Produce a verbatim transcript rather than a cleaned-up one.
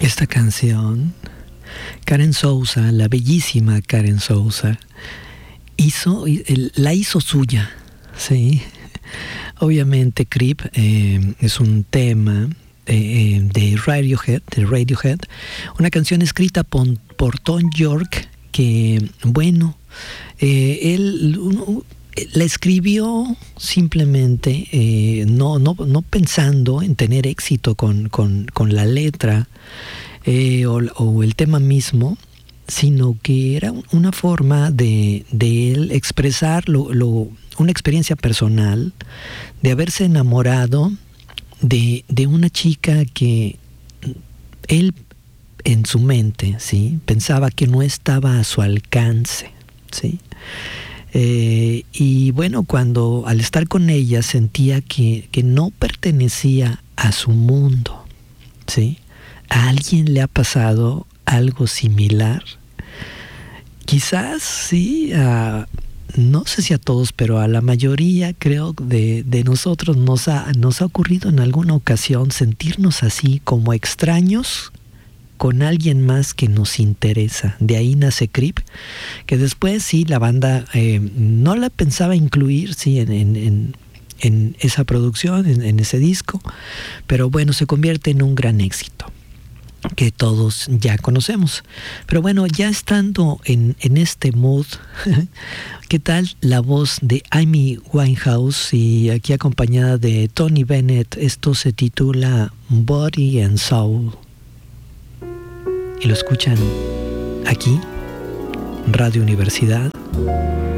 Esta canción, Karen Souza, la bellísima Karen Souza, hizo, la hizo suya, ¿sí? Obviamente Creep eh, es un tema eh, de Radiohead, de Radiohead, una canción escrita por, por Tom York, que, bueno, eh, él uno, la escribió simplemente eh, no, no, no pensando en tener éxito con, con, con la letra eh, o, o el tema mismo, sino que era una forma de, de él expresar lo, lo, una experiencia personal de haberse enamorado de, de una chica que él en su mente, ¿sí?, pensaba que no estaba a su alcance, ¿sí? Eh, y bueno, cuando al estar con ella sentía que, que no pertenecía a su mundo, ¿sí? ¿A alguien le ha pasado algo similar? Quizás sí, a, no sé si a todos, pero a la mayoría creo de, de nosotros nos ha, nos ha ocurrido en alguna ocasión sentirnos así como extraños con alguien más que nos interesa. De ahí nace Creep, que después sí la banda eh, no la pensaba incluir sí en, en, en, en esa producción, en, en ese disco, pero bueno, se convierte en un gran éxito que todos ya conocemos. Pero bueno, ya estando en, en este mood, ¿qué tal la voz de Amy Winehouse? Y aquí acompañada de Tony Bennett. Esto se titula Body and Soul. Y lo escuchan aquí, Radio Universidad.